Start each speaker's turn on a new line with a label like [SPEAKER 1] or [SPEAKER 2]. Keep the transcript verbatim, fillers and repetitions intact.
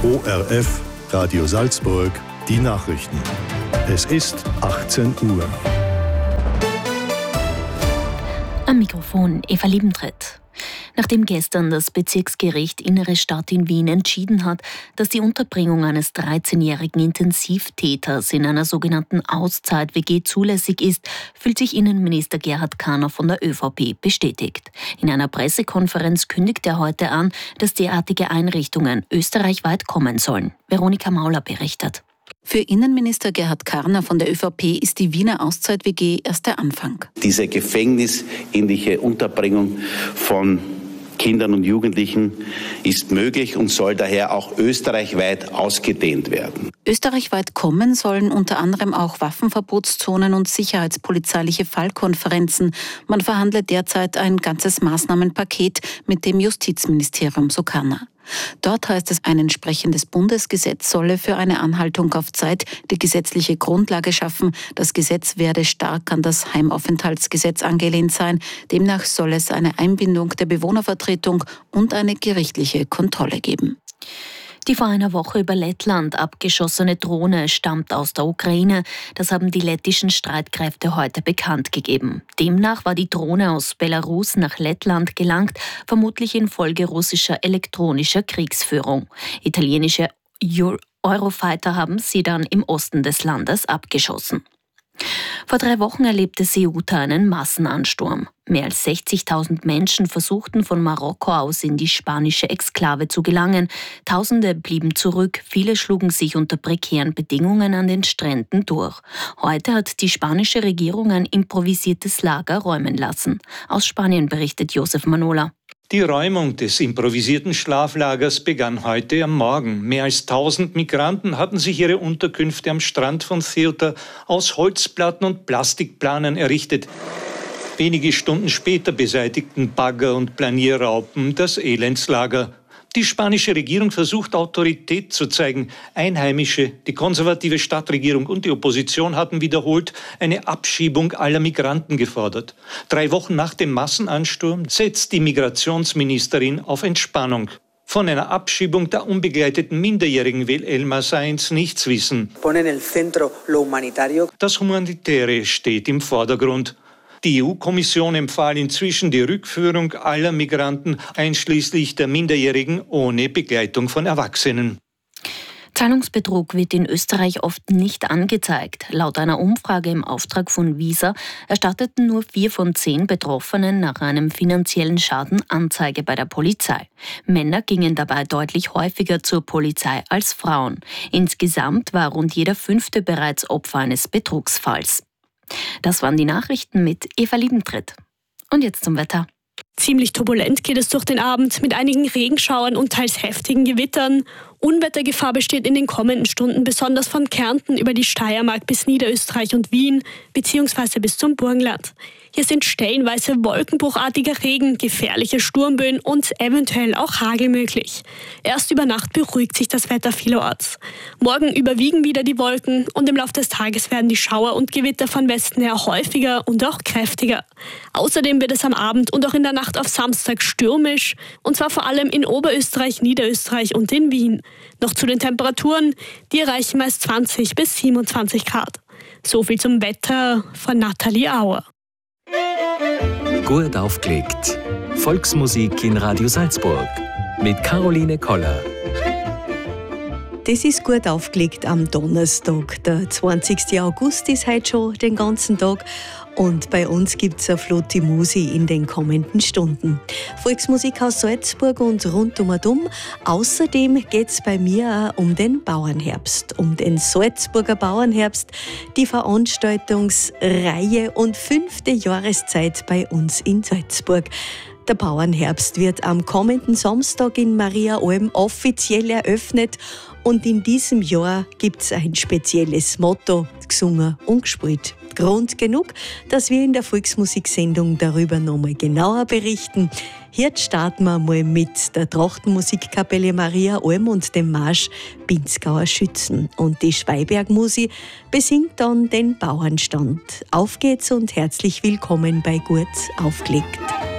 [SPEAKER 1] O R F, Radio Salzburg, die Nachrichten. Es ist achtzehn Uhr.
[SPEAKER 2] Am Mikrofon Eva Liebentritt. Nachdem gestern das Bezirksgericht Innere Stadt in Wien entschieden hat, dass die Unterbringung eines dreizehnjährigen Intensivtäters in einer sogenannten Auszeit-W G zulässig ist, fühlt sich Innenminister Gerhard Karner von der ÖVP bestätigt. In einer Pressekonferenz kündigt er heute an, dass derartige Einrichtungen österreichweit kommen sollen. Veronika Mauler berichtet.
[SPEAKER 3] Für Innenminister Gerhard Karner von der ÖVP ist die Wiener Auszeit-W G erst der Anfang.
[SPEAKER 4] Diese gefängnisähnliche Unterbringung von Kindern und Jugendlichen ist möglich und soll daher auch österreichweit ausgedehnt werden.
[SPEAKER 3] Österreichweit kommen sollen unter anderem auch Waffenverbotszonen und sicherheitspolizeiliche Fallkonferenzen. Man verhandelt derzeit ein ganzes Maßnahmenpaket mit dem Justizministerium, so Karner. Dort heißt es, ein entsprechendes Bundesgesetz solle für eine Anhaltung auf Zeit die gesetzliche Grundlage schaffen. Das Gesetz werde stark an das Heimaufenthaltsgesetz angelehnt sein. Demnach soll es eine Einbindung der Bewohnervertretung und eine gerichtliche Kontrolle geben.
[SPEAKER 2] Die vor einer Woche über Lettland abgeschossene Drohne stammt aus der Ukraine. Das haben die lettischen Streitkräfte heute bekannt gegeben. Demnach war die Drohne aus Belarus nach Lettland gelangt, vermutlich infolge russischer elektronischer Kriegsführung. Italienische Eurofighter haben sie dann im Osten des Landes abgeschossen. Vor drei Wochen erlebte Ceuta einen Massenansturm. Mehr als sechzigtausend Menschen versuchten von Marokko aus in die spanische Exklave zu gelangen. Tausende blieben zurück, viele schlugen sich unter prekären Bedingungen an den Stränden durch. Heute hat die spanische Regierung ein improvisiertes Lager räumen lassen. Aus Spanien berichtet Josef Manola.
[SPEAKER 5] Die Räumung des improvisierten Schlaflagers begann heute am Morgen. Mehr als tausend Migranten hatten sich ihre Unterkünfte am Strand von Ceuta aus Holzplatten und Plastikplanen errichtet. Wenige Stunden später beseitigten Bagger und Planierraupen das Elendslager. Die spanische Regierung versucht, Autorität zu zeigen. Einheimische, die konservative Stadtregierung und die Opposition hatten wiederholt eine Abschiebung aller Migranten gefordert. Drei Wochen nach dem Massenansturm setzt die Migrationsministerin auf Entspannung. Von einer Abschiebung der unbegleiteten Minderjährigen will Elma Sainz nichts wissen. Das Humanitäre steht im Vordergrund. Die E U-Kommission empfahl inzwischen die Rückführung aller Migranten, einschließlich der Minderjährigen ohne Begleitung von Erwachsenen.
[SPEAKER 2] Zahlungsbetrug wird in Österreich oft nicht angezeigt. Laut einer Umfrage im Auftrag von Visa erstatteten nur vier von zehn Betroffenen nach einem finanziellen Schaden Anzeige bei der Polizei. Männer gingen dabei deutlich häufiger zur Polizei als Frauen. Insgesamt war rund jeder Fünfte bereits Opfer eines Betrugsfalls. Das waren die Nachrichten mit Eva Liebentritt. Und jetzt zum Wetter.
[SPEAKER 6] Ziemlich turbulent geht es durch den Abend mit einigen Regenschauern und teils heftigen Gewittern. Unwettergefahr besteht in den kommenden Stunden besonders von Kärnten über die Steiermark bis Niederösterreich und Wien bzw. bis zum Burgenland. Hier sind stellenweise wolkenbruchartiger Regen, gefährliche Sturmböen und eventuell auch Hagel möglich. Erst über Nacht beruhigt sich das Wetter vielerorts. Morgen überwiegen wieder die Wolken und im Laufe des Tages werden die Schauer und Gewitter von Westen her häufiger und auch kräftiger. Außerdem wird es am Abend und auch in der Nacht auf Samstag stürmisch, und zwar vor allem in Oberösterreich, Niederösterreich und in Wien. Noch zu den Temperaturen, die erreichen meist zwanzig bis siebenundzwanzig Grad. So viel zum Wetter von Nathalie Auer.
[SPEAKER 7] Gut aufgelegt. Volksmusik in Radio Salzburg mit Caroline Koller.
[SPEAKER 8] Das ist gut aufgelegt am Donnerstag. Der zwanzigsten August ist heute schon den ganzen Tag. Und bei uns gibt es eine flotte Musi in den kommenden Stunden. Volksmusik aus Salzburg und rund um und um. Außerdem geht es bei mir auch um den Bauernherbst, um den Salzburger Bauernherbst, die Veranstaltungsreihe und fünfte Jahreszeit bei uns in Salzburg. Der Bauernherbst wird am kommenden Samstag in Mariaalm offiziell eröffnet. Und in diesem Jahr gibt es ein spezielles Motto, gesungen und gespielt. Grund genug, dass wir in der Volksmusiksendung darüber nochmal genauer berichten. Jetzt starten wir mal mit der Trachtenmusikkapelle Mariaalm und dem Marsch Pinzgauer Schützen. Und die Schweiberg-Musi besingt dann den Bauernstand. Auf geht's und herzlich willkommen bei Gut aufgelegt.